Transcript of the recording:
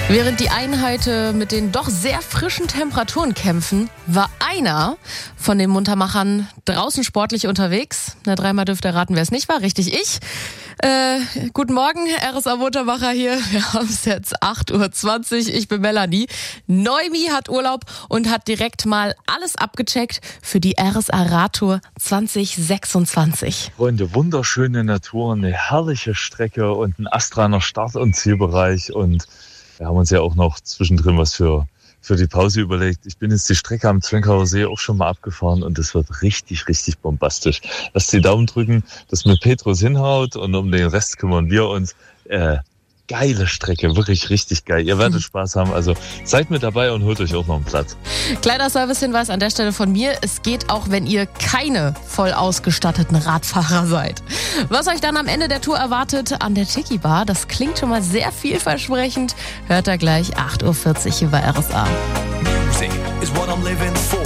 Während die Einheiten mit den doch sehr frischen Temperaturen kämpfen, war einer von den Muntermachern draußen sportlich unterwegs. Na, dreimal dürft ihr raten, wer es nicht war. Richtig, ich. Guten Morgen, RSA Muntermacher hier. Wir haben es jetzt 8.20 Uhr. Ich bin Melanie. Noemi hat Urlaub und hat direkt mal alles abgecheckt für die RSA Radtour 2026. Freunde, wunderschöne Natur, eine herrliche Strecke und ein astreiner Start- und Zielbereich. Und wir haben uns ja auch noch zwischendrin was für die Pause überlegt. Ich bin jetzt die Strecke am Zwenkauer See auch schon mal abgefahren und es wird richtig, richtig bombastisch. Lasst die Daumen drücken, dass mit Petrus hinhaut und um den Rest kümmern wir uns. Geile Strecke, wirklich richtig geil. Ihr werdet Spaß haben, also seid mit dabei und holt euch auch noch einen Platz. Kleiner Servicehinweis an der Stelle von mir. Es geht auch, wenn ihr keine voll ausgestatteten Radfahrer seid. Was euch dann am Ende der Tour erwartet an der Tiki Bar, das klingt schon mal sehr vielversprechend. Hört ihr gleich 8.40 Uhr hier bei RSA. Music is what I'm living for.